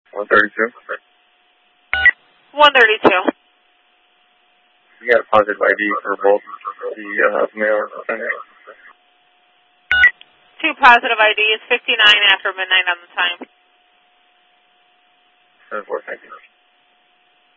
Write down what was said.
132. 132. You got a positive ID for both the male and female. 2 positive IDs, 59 after midnight on the time. 10-4, thank you.